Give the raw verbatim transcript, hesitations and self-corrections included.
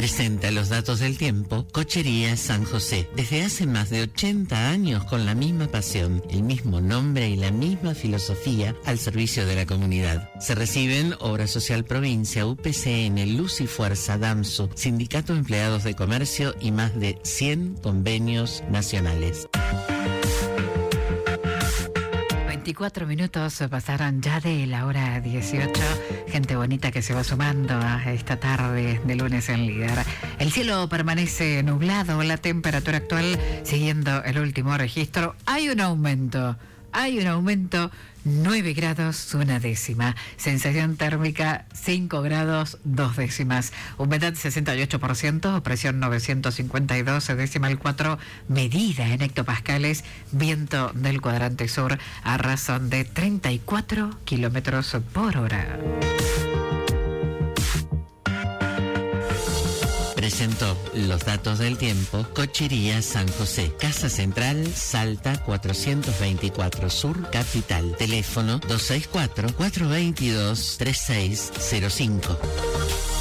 Presenta los datos del tiempo Cochería San José. Desde hace más de ochenta años con la misma pasión, el mismo nombre y la misma filosofía al servicio de la comunidad. Se reciben Obra Social Provincia, U P C N, Luz y Fuerza, DAMSU, Sindicato de Empleados de Comercio y más de cien convenios nacionales. veinticuatro minutos pasaron ya de la hora dieciocho. Gente bonita que se va sumando a esta tarde de lunes en Líder. El cielo permanece nublado, la temperatura actual siguiendo el último registro. Hay un aumento, hay un aumento, nueve grados, una décima. Sensación térmica, cinco grados, dos décimas. Humedad sesenta y ocho por ciento, presión novecientos cincuenta y dos, decimal cuatro, medida en hectopascales, viento del cuadrante sur a razón de treinta y cuatro kilómetros por hora. Presentó los datos del tiempo Cochería San José. Casa Central, Salta cuatrocientos veinticuatro Sur, Capital. Teléfono dos seis cuatro, cuatro dos dos, tres seis cero cinco.